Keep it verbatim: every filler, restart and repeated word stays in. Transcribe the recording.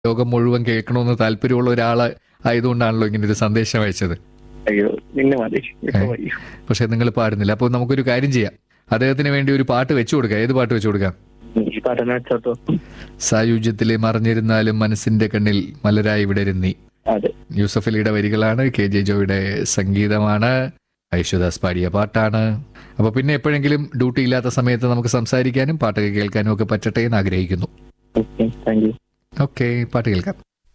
ലോകം മുഴുവൻ കേൾക്കണമെന്ന് താല്പര്യമുള്ള ഒരാൾ ആയതുകൊണ്ടാണല്ലോ ഇങ്ങനെ ഒരു സന്ദേശം അയച്ചത്. അയ്യോ പിന്നെ മതി, ഇപ്പൊ മതി. പക്ഷെ നിങ്ങൾ പാടുന്നില്ല. അപ്പോൾ നമുക്കൊരു കാര്യം ചെയ്യാം, അദ്ദേഹത്തിന് വേണ്ടി ഒരു പാട്ട് വെച്ചു കൊടുക്കാം. ഏത് പാട്ട് വെച്ചു കൊടുക്കാം? ഈ പാട്ടെന്നെ വെച്ചോട്ടോ. സായുജ്യത്തിലെ മറഞ്ഞിരുന്നാലും മനസ്സിന്റെ കണ്ണിൽ മലരായി വിടരുന്നി. അതെ, യൂസഫ് അലിയുടെ വരികളാണ്, കെ ജെ ജോയുടെ സംഗീതമാണ്, യേശുദാസ് പാടിയ പാട്ടാണ്. അപ്പൊ പിന്നെ എപ്പോഴെങ്കിലും ഡ്യൂട്ടി ഇല്ലാത്ത സമയത്ത് നമുക്ക് സംസാരിക്കാനും പാട്ടൊക്കെ കേൾക്കാനും ഒക്കെ പറ്റട്ടെ എന്ന് ആഗ്രഹിക്കുന്നു. Okay, thank you. ഓക്കെ, പാട്ട് കേൾക്കാം.